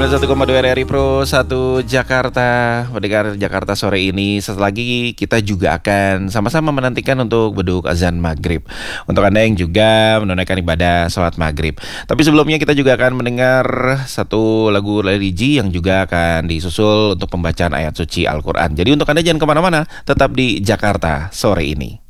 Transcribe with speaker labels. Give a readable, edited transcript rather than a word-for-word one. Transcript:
Speaker 1: 91,2 RRI Pro 1 Jakarta. Mendengar Jakarta sore ini, setelah lagi kita juga akan sama-sama menantikan untuk beduk azan maghrib, untuk Anda yang juga menunaikan ibadah sholat maghrib. Tapi sebelumnya kita juga akan mendengar satu lagu religi yang juga akan disusul untuk pembacaan ayat suci Al-Quran. Jadi untuk Anda jangan kemana-mana, tetap di Jakarta sore ini.